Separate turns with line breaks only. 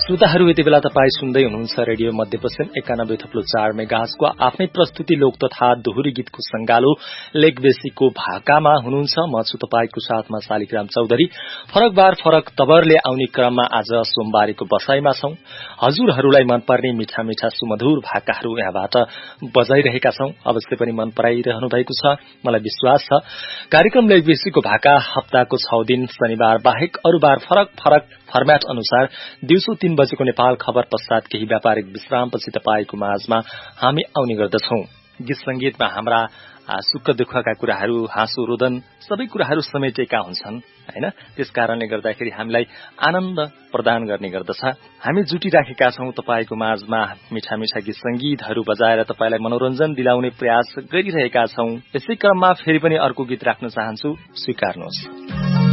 श्रोताहरू यति बेला तपाईँ सुन्दै हुनुहुन्छ रेडियो मध्यपश्चिम 91.4 मेगाहर्जको आफ्नै प्रस्तुति लोक तथा दोहोरी गीतको संगालो लेकबेसीको भाकामा हुनुहुन्छ। म छु तपाईँको साथमा शालिग्राम चौधरी। फरक बार फरक तबरले आउने क्रममा आज सोमबारको बसाईमा छौं। हजुरहरूलाई मनपर्ने मिठा मिठा सुमधुर भाकाहरू यहाँबाट बजाइरहेका छौं। अवश्य पनि मन पराइरहनु भएको छ, मलाई विश्वास छ। कार्यक्रम लेकबेसीको भाका हप्ताको 6 दिन शनिबार बाहेक अरू बार फरक फरक फर्म्याट अनुसार दिउँसो 3 बजेको नेपाल खबर पश्चात केही व्यापारिक विश्रामपछि तपाईको माझमा हामी आउने गर्दछौं। गीत संगीतमा हाम्रा सुख दुःखका कुराहरू, हाँसो रोदन सबै कुराहरू समेटेका हुन्छन् हैन। त्यसकारणले गर्दाखेरि हामीलाई आनन्द प्रदान गर्ने गर्दछ। हामी जुटिराखेका छौं तपाईको माझमा मिठा मिठा गीत संगीतहरू बजाएर तपाईलाई मनोरञ्जन दिलाउने प्रयास गरिरहेका छौं। यसै क्रममा फेरि पनि अर्को गीत राख्न चाहन्छु, स्वीकार्नुहोस्।